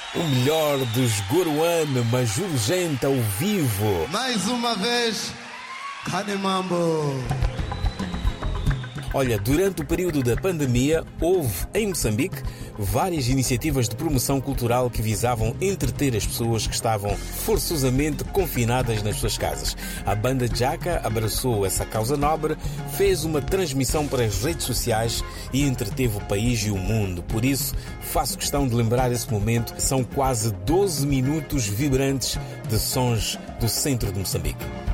O melhor dos Goruane, mas urgente ao vivo. Mais uma vez, Canemambo. Olha, durante o período da pandemia, houve em Moçambique várias iniciativas de promoção cultural que visavam entreter as pessoas que estavam forçosamente confinadas nas suas casas. A banda Jaca abraçou essa causa nobre, fez uma transmissão para as redes sociais e entreteve o país e o mundo. Por isso, faço questão de lembrar esse momento. São quase 12 minutos vibrantes de sons do centro de Moçambique.